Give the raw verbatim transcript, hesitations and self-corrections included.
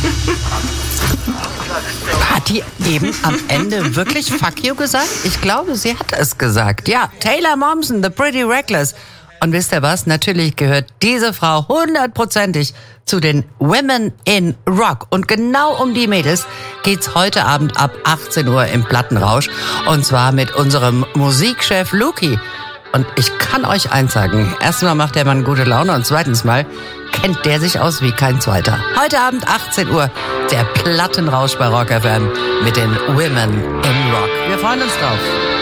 Hat die eben am Ende wirklich Fuck you gesagt? Ich glaube, sie hat es gesagt. Ja, Taylor Momsen, The Pretty Reckless. Und wisst ihr was? Natürlich gehört diese Frau hundertprozentig zu den Women in Rock. Und genau um die Mädels geht's heute Abend ab achtzehn Uhr im Plattenrausch. Und zwar mit unserem Musikchef Luki. Und ich kann euch eins sagen. Erstmal macht der Mann gute Laune und zweitens mal kennt der sich aus wie kein zweiter. Heute Abend achtzehn Uhr, der Plattenrausch bei Rock F M mit den Women in Rock. Wir freuen uns drauf.